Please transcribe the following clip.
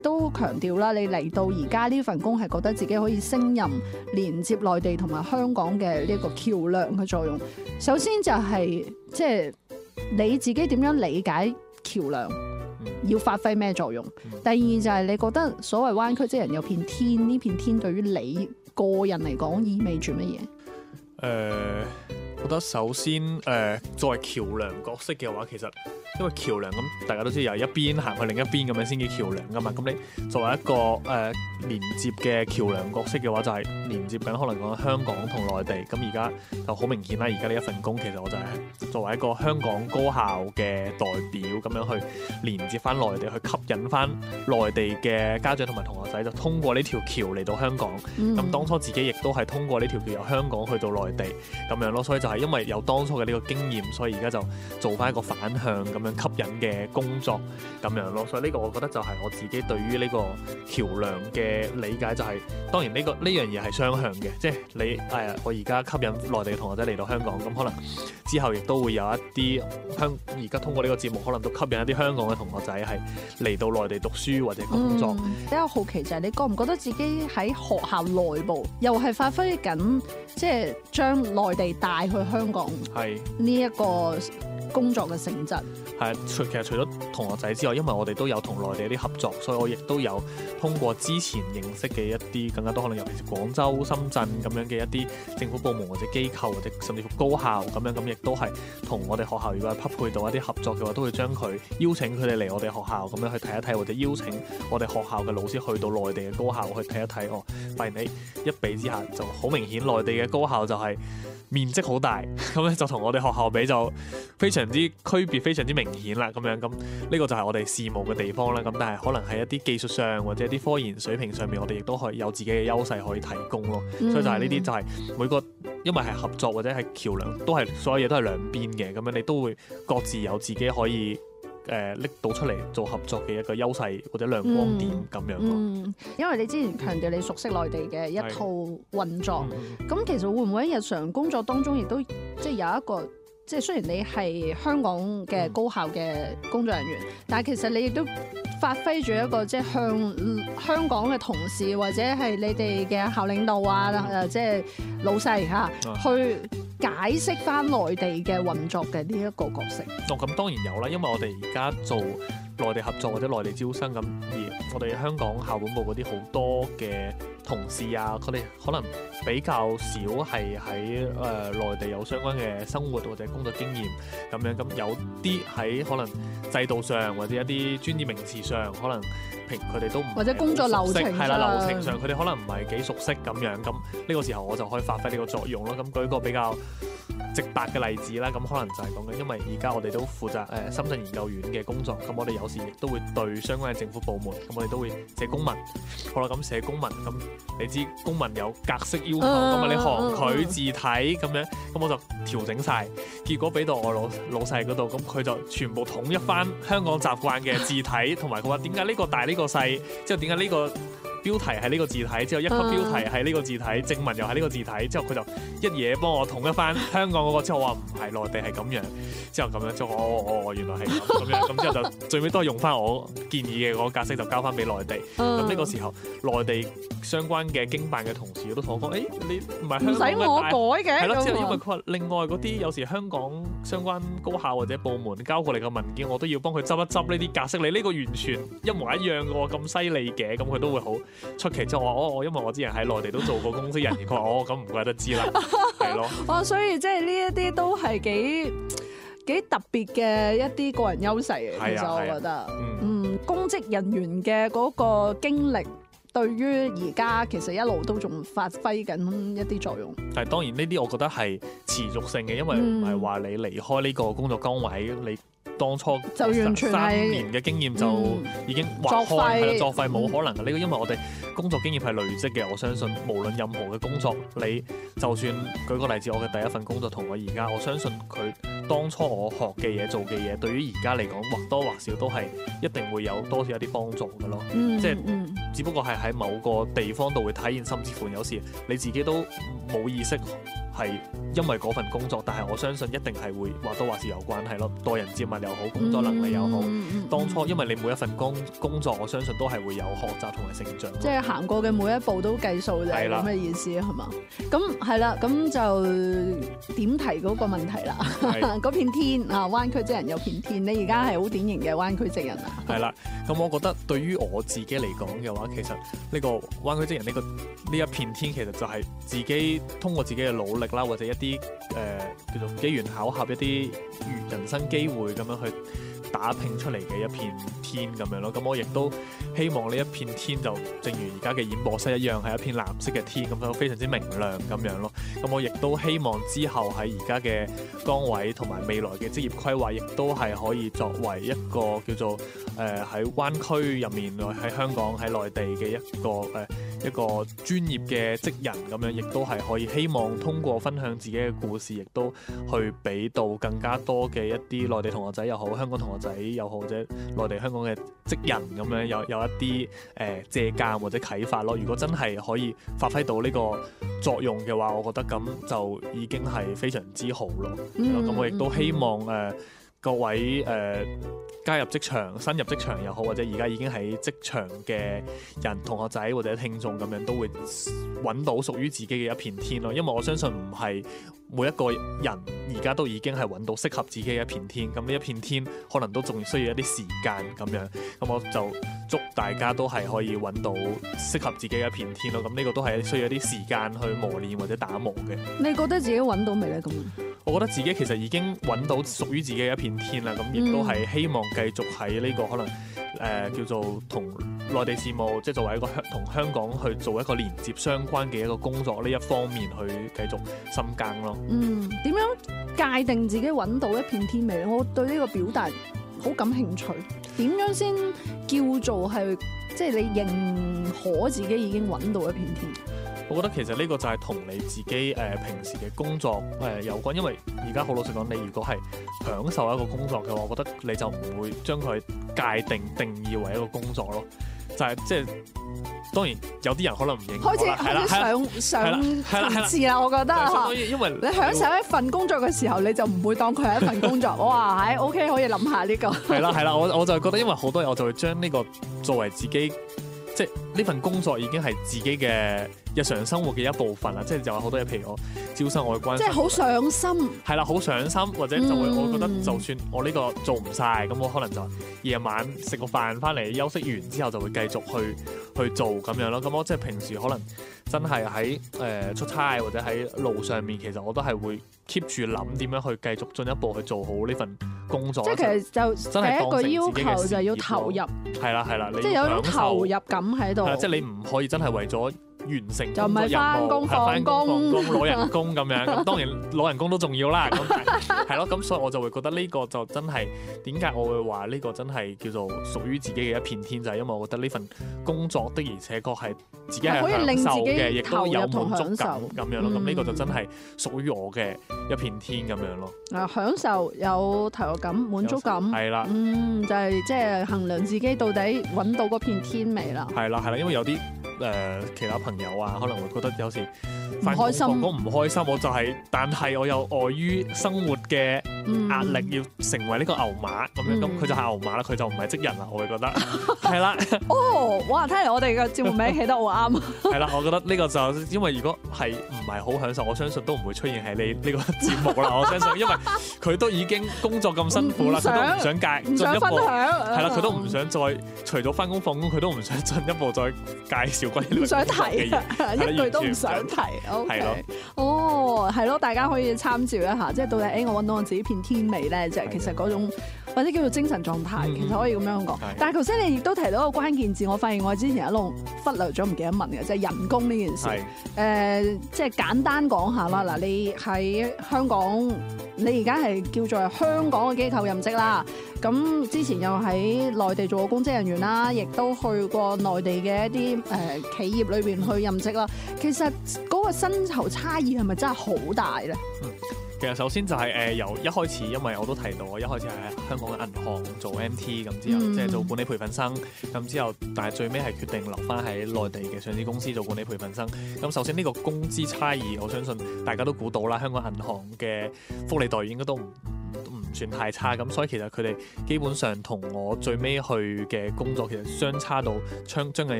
都強調啦，你嚟到而家呢份工係覺得自己可以升任連接內地同埋香港嘅呢個橋樑嘅作用。首先就係即係你自己點樣理解橋樑要發揮咩作用？第二就係你覺得所謂灣區即人有片天，呢片天對於你個人嚟講意味住乜嘢？ 覺得首先作為橋樑角色嘅話，其實因為橋樑咁大家都知由一邊行去另一邊咁樣先叫橋樑噶嘛。咁你作為一個連接嘅橋樑角色嘅話，就係連接緊可能講香港同內地。咁而家就好明顯啦，而家呢一份工其實我就係作為一個香港高校嘅代表咁樣去連接翻內地，去吸引翻內地嘅家長同埋同學仔，就通過呢條橋嚟到香港。咁當初自己亦都係通過呢條橋由香港去到內地咁樣咯，所以就係因為有當初嘅呢個經驗，所以而家就做翻一個反向咁樣吸引嘅工作咁樣咯。所以呢個我覺得就係我自己對於呢個橋樑嘅理解，就係當然呢樣嘢係雙向嘅，即係你我而家吸引內地嘅同學仔嚟到香港，咁可能之後亦都會有一啲而家通過呢個節目，可能都吸引一啲香港嘅同學仔係嚟到內地讀書或者工作。 比較好奇就係你覺唔覺得自己喺學校內部又係發揮緊，即係將內地帶去香港呢一個工作嘅性質？ 係其實除咗同學仔之外，因為我哋都有同內地一啲合作，所以我亦都有通過之前認識嘅一啲更加多可能尤其是廣州、深圳咁樣嘅一啲政府部門或者機構或者甚至乎高校咁樣，咁亦都係同我哋學校如果係匹配到一啲合作嘅話，都會將佢邀請佢哋嚟我哋學校咁樣去睇一睇，或者邀請我哋學校嘅老師去到內地嘅高校去睇一睇。發現你一比之下就好明顯，內地嘅高校就係面積好大，咁咧就同我哋學校比就非常之區別非常之明顯啦。咁樣咁呢個就係我哋事務嘅地方啦。咁但係可能喺一啲技術上或者一啲科研水平上面，我哋亦都可以有自己嘅優勢可以提供咯。所以就係呢啲就係每個因為係合作或者係橋樑，都係所有嘢都係兩邊嘅。咁樣你都會各自有自己可以拎到出嚟做合作嘅一個優勢或者亮光點咁樣咯。 因為你之前強調你熟悉內地嘅一套運作，咁其實會唔會喺日常工作當中亦都即係有一個，即係雖然你係香港嘅高校嘅工作人員，但係其實你亦都發揮住一個即係向香港嘅同事或者係你哋嘅校領導啊，即係老細去解釋翻內地嘅運作嘅呢一個角色。 咁當然有啦，因為我哋而家做內地合作或者內地招生咁，而我哋香港校本部嗰啲好多嘅同事啊，佢哋可能比較少係喺內地有相關嘅生活或者工作經驗咁樣，咁有啲喺可能制度上或者一啲專業名詞上，可能佢哋都唔或者工作流程係啦，流程上佢哋可能唔係幾熟悉咁樣，咁呢個時候我就可以發揮呢個作用咯。咁舉個比較直白嘅例子啦，咁可能就係講緊，因為而家我哋都負責深圳研究院嘅工作，咁我哋有時亦都會對相關嘅政府部門，咁我哋都會寫公文。好啦，咁寫公文，咁你知公文有格式要求，咁啊你行距字體咁樣，咁我就調整晒，結果俾到我老細嗰度，咁佢就全部統一翻香港習慣嘅字體，同埋佢話點解呢個大呢個細，之後點解呢個標題係呢個字體，之後一級標題係呢個字體，正文又係呢個字體，之後佢就一嘢幫我統一翻香港嗰個，之後我話唔係內地係咁樣，之後咁樣之後原來係咁樣，咁之後就最尾都係用翻我建議嘅嗰個格式，就交翻俾內地。咁呢個時候內地相關嘅經辦嘅同事都同我講，你唔係香港嘅，唔使我改嘅，係咯，之後因為佢話另外嗰啲有時香港相關高校或者部門交過嚟嘅文件，我都要幫佢執一執呢啲格式，你呢個完全一模一樣嘅喎，咁犀利嘅，咁佢都會好出奇。之後我話因為我之前喺內地都做過公司人員，佢話咁唔怪得知啦，係咯。所以即係呢一啲都係幾特別嘅一啲個人優勢嘅，其實我覺得，公職人員嘅嗰個經歷，對於而家其實一路都仲發揮緊一啲作用。 但係當然呢啲我覺得係持續性嘅，因為唔係話你離開呢個工作崗位，你當初就完全3年嘅經驗就已經劃開作廢，冇可能嘅。呢個因為我哋工作經驗係累積嘅，我相信無論任何嘅工作，你就算舉個例子，我嘅第一份工作同我而家，我相信佢當初我學嘅嘢做嘅嘢，對於而家嚟講或多或少都係一定會有多少一啲幫助嘅咯。即係只不過係喺某個地方度會體現，甚至乎有時你自己都冇意識係因為嗰份工作，但係我相信一定係會或多或少有關係咯。待人接物又好，工作能力又好，當初因為你每一份工作，我相信都係會有學習同埋成長。 即係行過嘅每一步都計數啫，咁嘅意思係嘛？咁係啦，咁就點提嗰個問題啦。嗰片天啊，灣區職人有片天，你而家係好典型嘅灣區職人啊。 係啦，咁我覺得對於我自己嚟講嘅話，其實呢個灣區職人呢一片天，其實就係自己通過自己嘅努力啦，或者一啲叫做機緣巧合一啲人生機會咁樣去打拼出嚟嘅一片天咁樣咯。咁我亦都希望呢一片天就正如而家嘅演播室一樣，係一片藍色嘅天，咁樣非常之明亮咁樣咯。咁我亦都希望之後喺而家嘅崗位同埋未來嘅職業規劃，亦都係可以作為一個叫做喺灣區入面，喺香港喺內地嘅一個專業嘅職人咁樣，亦都係可以希望通過分享自己嘅故事，亦都去俾到更加多嘅一啲內地同學仔又好，香港同學仔又好，或者內地香港嘅職人咁樣有一啲借鑑或者啟發咯。如果真係可以發揮到呢個作用嘅話，我覺得咁就已經係非常之好咯。咁我亦都希望各位加入職場、新入職場又好，或者而家已經喺職場嘅人、同學仔或者聽眾咁樣，都會揾到屬於自己嘅一片天咯。因為我相信唔係每一個人而家都已經係揾到適合自己嘅一片天，咁呢一片天可能都仲需要一啲時間咁樣。咁我就祝大家都係可以揾到適合自己嘅一片天咯。咁呢個都係需要一啲時間去磨練或者打磨嘅。 你覺得自己揾到未咧？咁我覺得自己其實已經揾到屬於自己嘅一片天啦。咁亦都係希望繼續喺呢個可能叫做同內地事務，即係作為一個同香港去做一個連接相關嘅一個工作呢一方面去繼續深耕咯。 點樣界定自己揾到一片天未咧？我對呢個表達好感興趣。點樣先叫做係即係你認可自己已經揾到一片天？ 我覺得其實呢個就係同你自己平時嘅工作有關，因為而家好老實講，你如果係享受一個工作嘅話，我覺得你就唔會將佢界定義為一個工作咯。就係即係當然有啲人可能唔認可啦， 開始上層次啦，我覺得因為你享受一份工作嘅時候，你就唔會當佢係一份工作。哇，係 OK， 可以諗下呢個。係啦，我就係覺得，因為好多人我就會將呢個作為自己，即係呢份工作已經係自己嘅日常生活嘅一部分啦。即係就有好多嘢，譬如我招生我嘅關係， 即係好上心。係啦，好上心，或者就會我覺得，就算我呢個做唔晒，咁我可能就夜晚食個飯翻嚟休息完之後，就會繼續去做咁樣咯。咁我即係平時可能真係喺出差或者喺路上面，其實我都係會 keep 住諗點樣去繼續進一步去做好呢份工作。即係其實就第一個要求就係要投入。係啦， 即係有種投入感喺度。 即係你唔可以真係為咗完成就唔係翻工放工攞人工咁樣。咁當然攞人工都重要啦。咁係咯，咁所以我就會覺得呢個就真係點解我會話呢個真係叫做屬於自己嘅一片天，就係因為我覺得呢份工作的而且確係自己係享受嘅，亦都有滿足感咁樣咯。咁呢個就真係屬於我嘅一片天咁樣咯。 享受有投入感、滿足感， 係啦， 就係即係衡量自己到底揾到嗰片天未啦。 係啦，因為有啲其他朋友啊，可能會覺得有時返工放工唔開心，我就係，但係我又礙於生活嘅壓力，要成為呢個牛馬咁樣，咁佢就係牛馬啦，佢就唔係職人啦，我會覺得係啦。 哇！睇嚟我哋嘅節目名起得好啱。 係啦，我覺得呢個就因為如果係唔係好享受，我相信都唔會出現喺你呢個節目啦。我相信，因為佢都已經工作咁辛苦啦，佢都唔想進一步，係啦，佢都唔想再除咗返工放工，佢都唔想進一步再介紹關於呢個工作嘅嘢， 一句都唔想提。係咯，大家可以參照一下，即係到底我揾到我自己片天未咧？就係其實嗰種或者叫做精神狀態，其實可以咁樣講。但係頭先你亦都提到一個關鍵字，我發現我之前一路忽略咗，唔記得問嘅，就係人工呢件事。即係簡單講下啦。嗱，你喺香港，你而家係叫做香港嘅機構任職啦。咁之前又喺內地做過公職人員啦，亦都去過內地嘅一啲企業裏邊去任職啦。其實嗰個薪酬差異係咪真係好大咧？ 其實首先就係由一開始，因為我都提到，我一開始係喺香港嘅銀行做 MT，咁之後即係做管理培訓生，咁之後但係最尾係決定留翻喺內地嘅上市公司做管理培訓生。咁首先呢個工資差異，我相信大家都估到啦，香港銀行嘅福利待遇應該都唔算太差，咁所以其實佢哋基本上同我最尾去嘅工作其實相差到將近